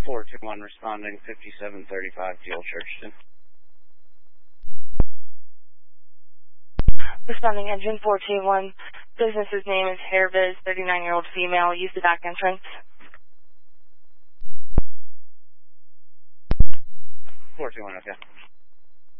421 responding 5735 Deal Churchton. Responding engine 421. Business's name is Hairbiz, 39-year-old female. Use the back entrance. 421, okay.